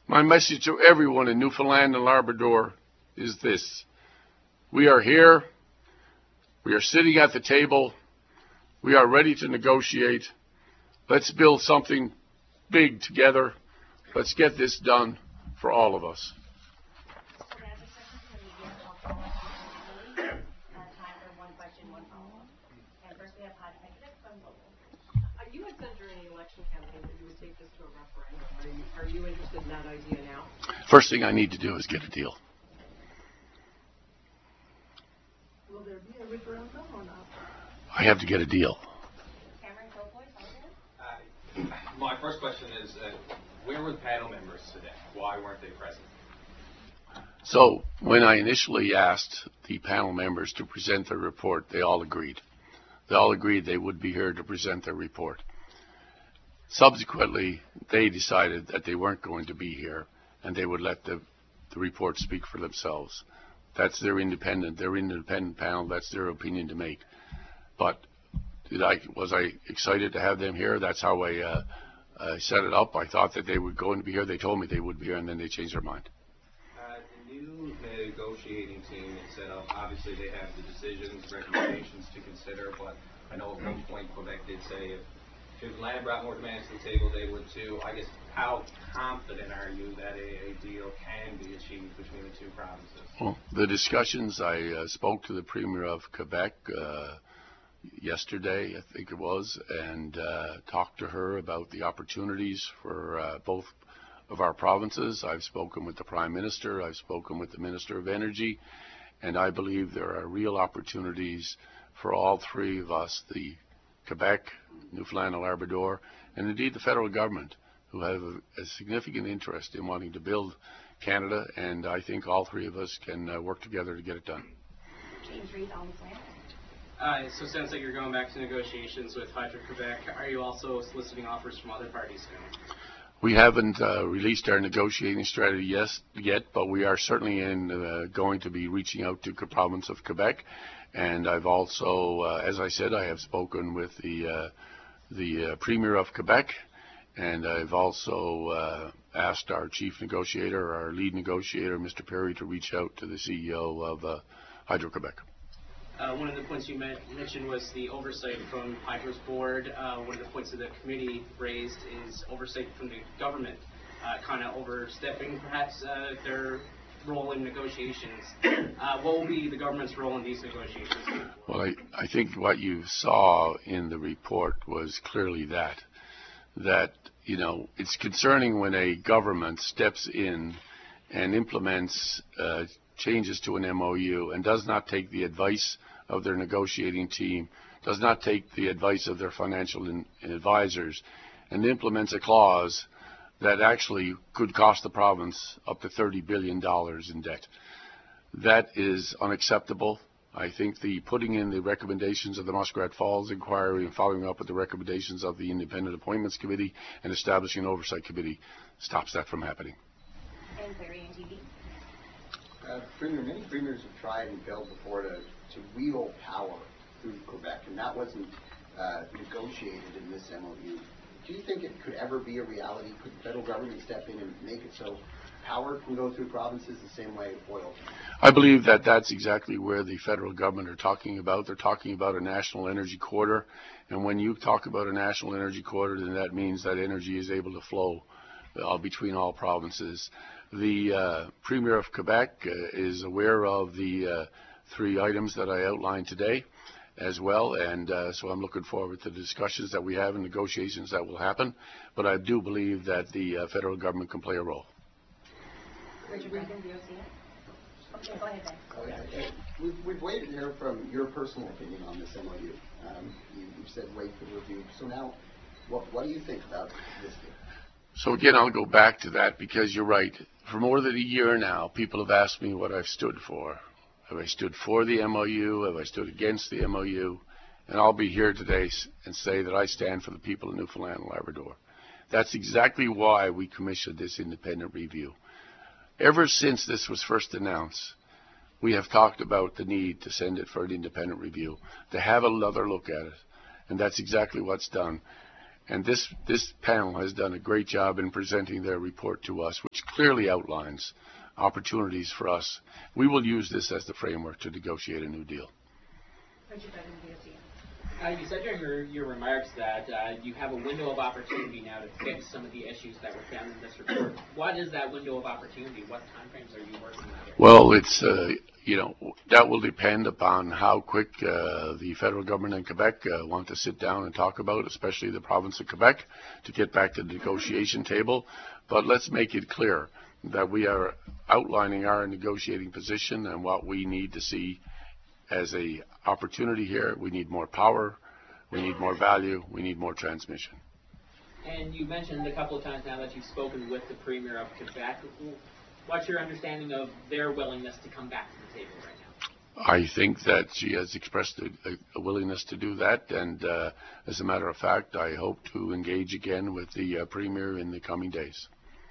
My message to everyone in Newfoundland and Labrador is this. We are here. We are sitting at the table. We are ready to negotiate. Let's build something big together. Let's get this done for all of us. You had said during the election campaign that you would take this to a referendum. Are you interested in that idea now? First thing I need to do is get a deal. Will there be a referendum or not? I have to get a deal. My first question is, where were the panel members today? Why weren't they present? So when I initially asked the panel members to present their report, they all agreed. They all agreed they would be here to present their report. Subsequently, they decided that they weren't going to be here and they would let the report speak for themselves. That's their independent panel. That's their opinion to make. But was I excited to have them here? That's how I set it up. I thought that they were going to be here. They told me they would be here, and then they changed their mind. The new negotiating team is set up. Obviously, they have the decisions, recommendations to consider, but I know at one point Quebec did say if Newfoundland brought more demands to the table, they would too. I guess, how confident are you that a deal can be achieved between the two provinces? Well, the discussions, I spoke to the Premier of Quebec yesterday, I think it was, and talked to her about the opportunities for both of our provinces. I've spoken with the Prime Minister, I've spoken with the Minister of Energy, and I believe there are real opportunities for all three of us, the Quebec, Newfoundland and Labrador, and indeed the federal government, who have a significant interest in wanting to build Canada, and I think all three of us can work together to get it done. James Reed, on the So it sounds like you're going back to negotiations with Hydro-Quebec. Are you also soliciting offers from other parties now? We haven't released our negotiating strategy yet, but we are certainly going to be reaching out to the province of Quebec. And I've also, as I said, I have spoken with the Premier of Quebec, and I've also asked our chief negotiator, our lead negotiator, Mr. Perry, to reach out to the CEO of Hydro-Quebec. One of the points you mentioned was the oversight from Hydro's board. One of the points that the committee raised is oversight from the government, kind of overstepping perhaps their role in negotiations. What will be the government's role in these negotiations? Well, I think what you saw in the report was clearly that, you know, it's concerning when a government steps in and implements changes to an MOU and does not take the advice of their negotiating team, does not take the advice of their financial advisors, and implements a clause that actually could cost the province up to $30 billion in debt. That is unacceptable. I think the putting in the recommendations of the Muskrat Falls inquiry and following up with the recommendations of the Independent Appointments Committee and establishing an oversight committee stops that from happening. And Clarion TV. Premier, many premiers have tried and failed before to wheel power through Quebec, and that wasn't negotiated in this MOU. Do you think it could ever be a reality? Could the federal government step in and make it so power can go through provinces the same way oil can? I believe that that's exactly where the federal government are talking about. They're talking about a national energy corridor, and when you talk about a national energy corridor, then that means that energy is able to flow between all provinces. The Premier of Quebec is aware of the three items that I outlined today as well, and so I'm looking forward to the discussions that we have and negotiations that will happen, but I do believe that the federal government can play a role. Richard Regan, VOC. Okay, go ahead, Ben. We've waited to hear from your personal opinion on this MOU. You've said wait for the review. So now, what do you think about this deal? So again, I'll go back to that because you're right. For more than a year now, people have asked me what I've stood for. Have I stood for the MOU? Have I stood against the MOU? And I'll be here today and say that I stand for the people of Newfoundland and Labrador. That's exactly why we commissioned this independent review. Ever since this was first announced, we have talked about the need to send it for an independent review, to have another look at it. And that's exactly what's done. And this panel has done a great job in presenting their report to us, which clearly outlines opportunities for us. We will use this as the framework to negotiate a new deal. You said during your remarks that you have a window of opportunity now to fix some of the issues that were found in this report. What is that window of opportunity? What timeframes are you working on? Well, it's that will depend upon how quick the federal government and Quebec want to sit down and talk about, especially the province of Quebec, to get back to the negotiation table. But let's make it clear that we are outlining our negotiating position and what we need to see as a opportunity here. We need more power, we need more value, we need more transmission. And you mentioned a couple of times now that you've spoken with the Premier of Quebec. What's your understanding of their willingness to come back to the table right now? I think that she has expressed a willingness to do that, and as a matter of fact, I hope to engage again with the Premier in the coming days.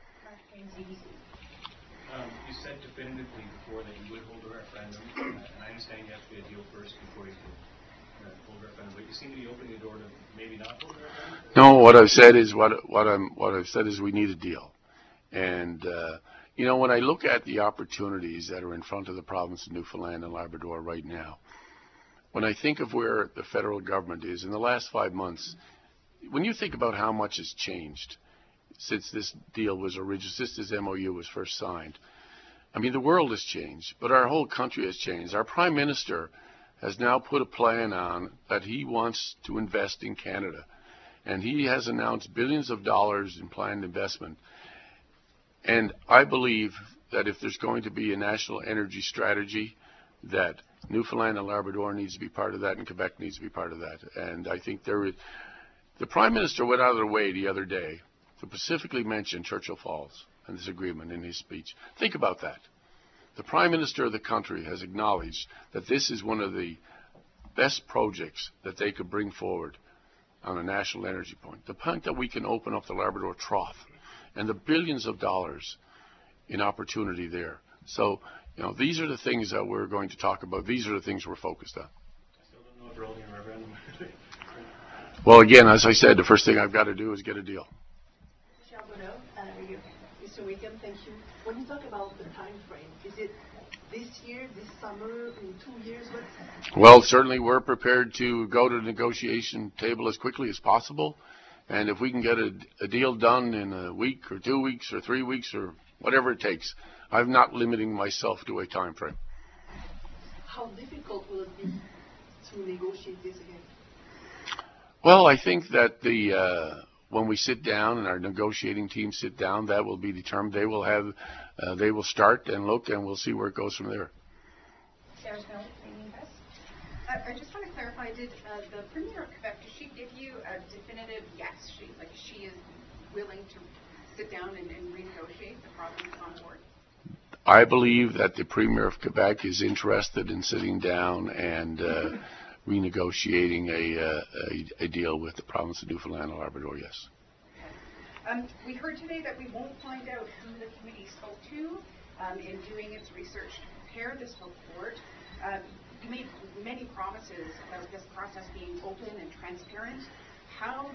You said definitively before that you would hold a referendum, and I understand you have to be a deal first before you can hold a referendum. But you seem to be opening the door to maybe not hold a referendum. No, what I've said is what I've said is we need a deal, and when I look at the opportunities that are in front of the province of Newfoundland and Labrador right now, when I think of where the federal government is in the last 5 months, when you think about how much has changed since this deal was originally, since this MOU was first signed. I mean, the world has changed, but our whole country has changed. Our Prime Minister has now put a plan on that he wants to invest in Canada, and he has announced billions of dollars in planned investment. And I believe that if there's going to be a national energy strategy, that Newfoundland and Labrador needs to be part of that, and Quebec needs to be part of that. And I think the Prime Minister went out of their way the other day to specifically mention Churchill Falls and this agreement in his speech. Think about that. The Prime Minister of the country has acknowledged that this is one of the best projects that they could bring forward on a national energy point. The point that we can open up the Labrador Trough and the billions of dollars in opportunity there. So, these are the things that we're going to talk about. These are the things we're focused on. I still don't know if you're holding a referendum. Well, again, as I said, the first thing I've got to do is get a deal. Mr. Wiggum, thank you. When you talk about the time frame, is it this year, this summer, in 2 years? Well, certainly we're prepared to go to the negotiation table as quickly as possible. And if we can get a deal done in a week or 2 weeks or 3 weeks or whatever it takes, I'm not limiting myself to a time frame. How difficult will it be to negotiate this again? Well, I think that when we sit down and our negotiating team sit down, that will be determined. They will start and look, and we'll see where it goes from there. Sarah Snow, Canadian Press. I just want to clarify, did the Premier of Quebec, did she give you a definitive yes? She is willing to sit down and renegotiate, the province on board? I believe that the Premier of Quebec is interested in sitting down and renegotiating a deal with the province of Newfoundland and Labrador, yes. We heard today that we won't find out who the committee spoke to in doing its research to prepare this report. You made many promises about this process being open and transparent. How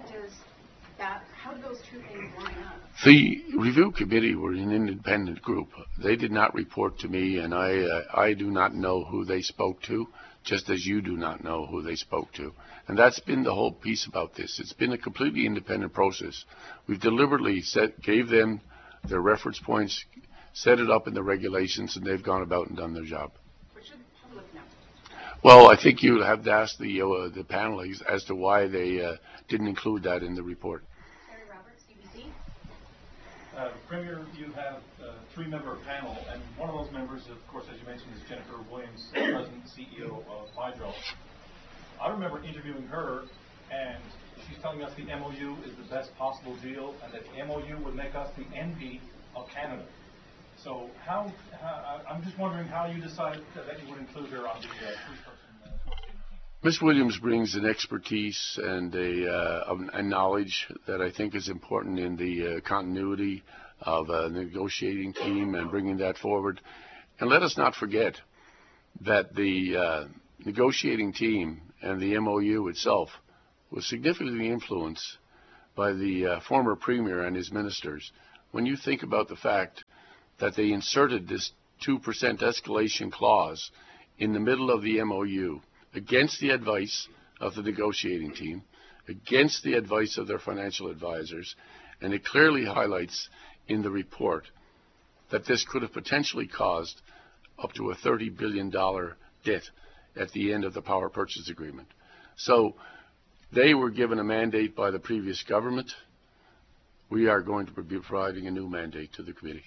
do those two things line up? The review committee were an independent group. They did not report to me, and I do not know who they spoke to, just as you do not know who they spoke to. And that's been the whole piece about this. It's been a completely independent process. We've deliberately gave them their reference points, set it up in the regulations, and they've gone about and done their job. What should the public know? Well, I think you have to ask the panel as to why they didn't include that in the report. Harry Roberts, CBC. Premier, you have a 3-member panel, and one of those members, of course, as you mentioned, is Jennifer Williams, President and CEO of Hydro. I remember interviewing her, and she's telling us the MOU is the best possible deal, and that the MOU would make us the envy of Canada. So I'm just wondering how you decided that you would include her on the 3-person Ms. Williams brings an expertise and a knowledge that I think is important in the continuity of a negotiating team and bringing that forward. And let us not forget that the negotiating team and the MOU itself was significantly influenced by the former Premier and his ministers, when you think about the fact that they inserted this 2% escalation clause in the middle of the MOU against the advice of the negotiating team, against the advice of their financial advisors, and it clearly highlights in the report that this could have potentially caused up to a $30 billion debt at the end of the power purchase agreement. So they were given a mandate by the previous government. We are going to be providing a new mandate to the committee.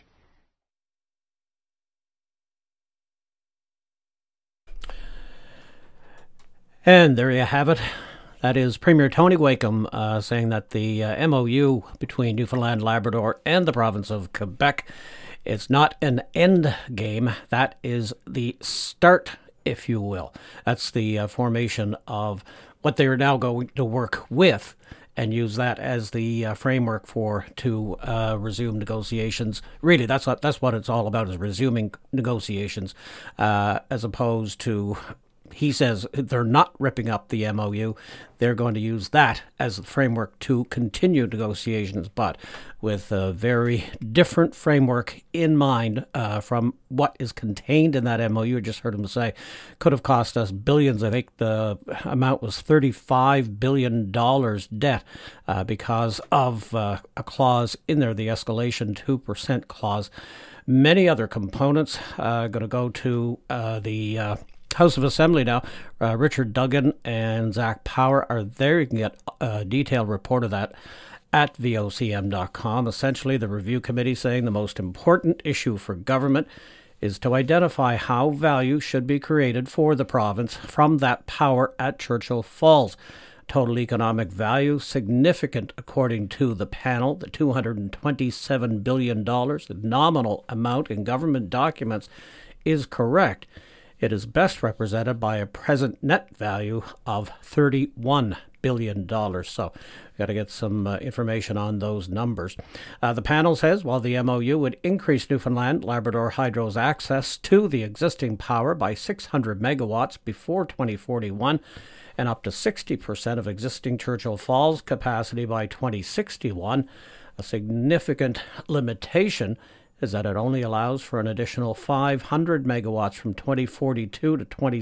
And there you have it. That is Premier Tony Wakeham saying that the MOU between Newfoundland, Labrador and the province of Quebec, it's not an end game. That is the start, if you will. That's the formation of what they are now going to work with and use that as the framework to resume negotiations. Really, that's what it's all about, is resuming negotiations, as opposed to, he says, they're not ripping up the MOU. They're going to use that as the framework to continue negotiations, but with a very different framework in mind from what is contained in that MOU. I just heard him say could have cost us billions. I think the amount was $35 billion debt because of a clause in there, the escalation 2% clause. Many other components going to go to the House of Assembly now. Richard Duggan and Zach Power are there. You can get a detailed report of that at vocm.com. Essentially, the review committee saying the most important issue for government is to identify how value should be created for the province from that power at Churchill Falls. Total economic value significant, according to the panel, the $227 billion, the nominal amount in government documents, is correct. It is best represented by a present net value of $31 billion. So we've got to get some information on those numbers. The panel says while the MOU would increase Newfoundland Labrador Hydro's access to the existing power by 600 megawatts before 2041 and up to 60% of existing Churchill Falls capacity by 2061, a significant limitation is that it only allows for an additional 500 megawatts from 2042 to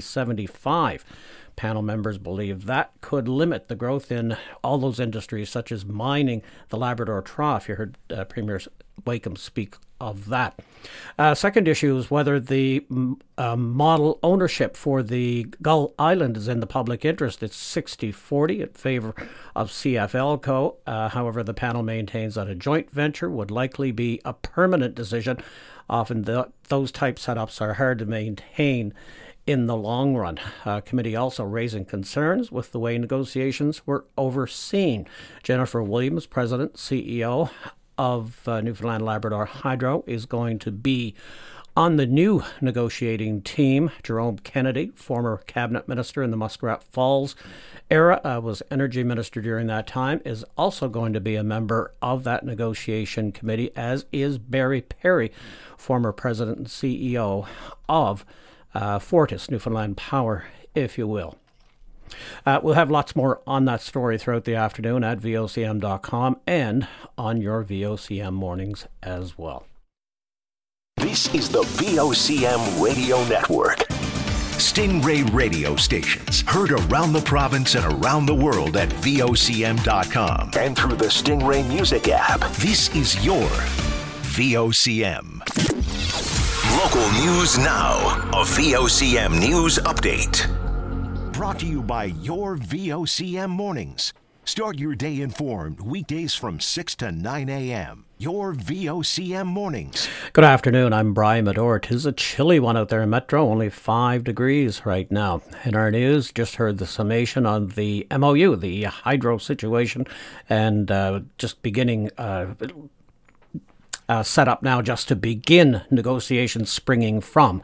2075. Panel members believe that could limit the growth in all those industries, such as mining, the Labrador Trough. You heard Premier Wakeham speak of that. Second issue is whether the model ownership for the Gull Island is in the public interest. It's 60-40 in favor of CFLCO. However, the panel maintains that a joint venture would likely be a permanent decision. Often those type setups are hard to maintain in the long run. Committee also raising concerns with the way negotiations were overseen. Jennifer Williams, President, CEO of Newfoundland Labrador Hydro, is going to be on the new negotiating team. Jerome Kennedy, former cabinet minister in the Muskrat Falls era, was energy minister during that time, is also going to be a member of that negotiation committee, as is Barry Perry, former president and CEO of Fortis, Newfoundland Power, if you will. We'll have lots more on that story throughout the afternoon at vocm.com and on your VOCM mornings as well. This is the VOCM Radio Network. Stingray radio stations heard around the province and around the world at vocm.com and through the Stingray Music app. This is your VOCM. Local news now. A VOCM News Update. Brought to you by your VOCM mornings. Start your day informed weekdays from 6 to 9 a.m. Your VOCM mornings. Good afternoon. I'm Brian Medor. 'Tis a chilly one out there in Metro, only 5 degrees right now. In our news, just heard the summation on the MOU, the hydro situation, and just beginning set up now just to begin negotiations springing from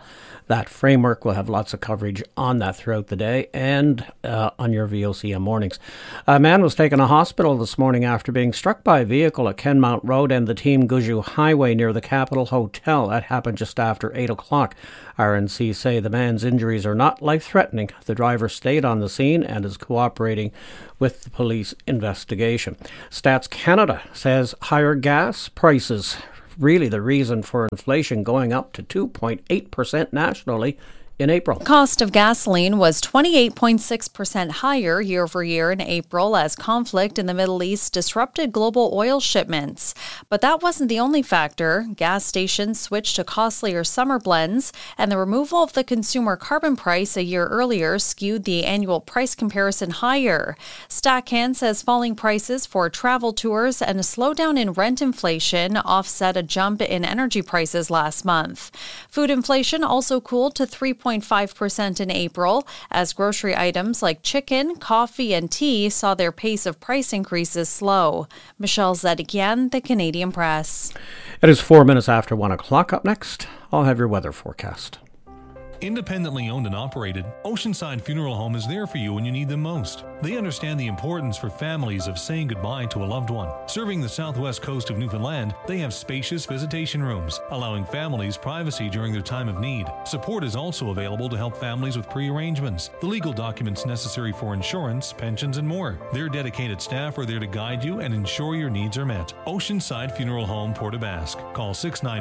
that framework. We'll have lots of coverage on that throughout the day and on your VOCM mornings. A man was taken to hospital this morning after being struck by a vehicle at Kenmount Road and the Team Guju Highway near the Capitol Hotel. That happened just after 8 o'clock. RNC say the man's injuries are not life-threatening. The driver stayed on the scene and is cooperating with the police investigation. Stats Canada says higher gas prices really the reason for inflation going up to 2.8% nationally in April. Cost of gasoline was 28.6% higher year over year in April as conflict in the Middle East disrupted global oil shipments. But that wasn't the only factor. Gas stations switched to costlier summer blends, and the removal of the consumer carbon price a year earlier skewed the annual price comparison higher. StatCan says falling prices for travel tours and a slowdown in rent inflation offset a jump in energy prices last month. Food inflation also cooled to 3.5% in April, as grocery items like chicken, coffee, and tea saw their pace of price increases slow. Michelle Zedekian, The Canadian Press. It is 4 minutes after 1 o'clock. Up next, I'll have your weather forecast. Independently owned and operated, Oceanside Funeral Home is there for you when you need them most. They understand the importance for families of saying goodbye to a loved one. Serving the southwest coast of Newfoundland, they have spacious visitation rooms, allowing families privacy during their time of need. Support is also available to help families with pre-arrangements, the legal documents necessary for insurance, pensions, and more. Their dedicated staff are there to guide you and ensure your needs are met. Oceanside Funeral Home, Port aux Basques. Call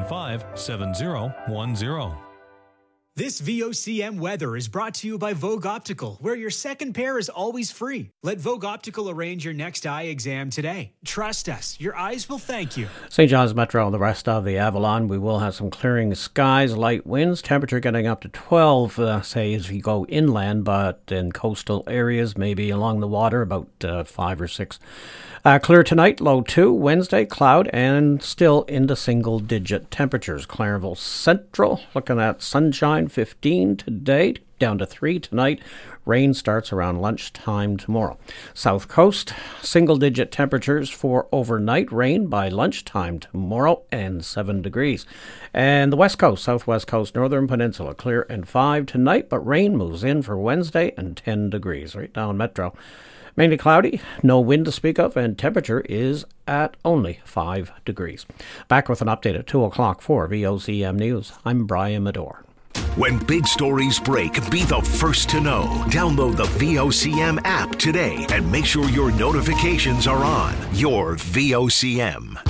695-7010. This VOCM weather is brought to you by Vogue Optical, where your second pair is always free. Let Vogue Optical arrange your next eye exam today. Trust us, your eyes will thank you. St. John's Metro and the rest of the Avalon, we will have some clearing skies, light winds, temperature getting up to 12, say as you go inland, but in coastal areas, maybe along the water, about 5 or 6. Clear tonight, low 2. Wednesday, cloud and still into single-digit temperatures. Clarenville Central, looking at sunshine, 15 today, down to 3 tonight. Rain starts around lunchtime tomorrow. South Coast, single-digit temperatures for overnight. Rain by lunchtime tomorrow and 7 degrees. And the West Coast, Southwest Coast, Northern Peninsula, clear and 5 tonight, but rain moves in for Wednesday and 10 degrees. Right down Metro. Mainly cloudy, no wind to speak of, and temperature is at only 5 degrees. Back with an update at 2 o'clock for VOCM News. I'm Brian Medor. When big stories break, be the first to know. Download the VOCM app today and make sure your notifications are on. Your VOCM.